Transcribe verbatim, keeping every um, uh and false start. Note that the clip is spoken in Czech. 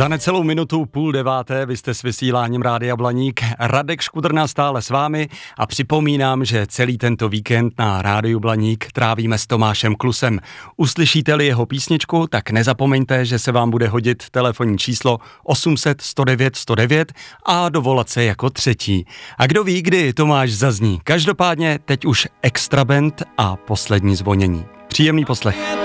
Za necelou minutu půl deváté vy jste s vysíláním Rádia Blaník. Radek Škudrna stále s vámi a připomínám, že celý tento víkend na Rádiu Blaník trávíme s Tomášem Klusem. Uslyšíte-li jeho písničku, tak nezapomeňte, že se vám bude hodit telefonní číslo osm set sto devět sto devět a dovolat se jako třetí. A kdo ví, kdy Tomáš zazní. Každopádně teď už Extra Band a poslední zvonění. Příjemný poslech.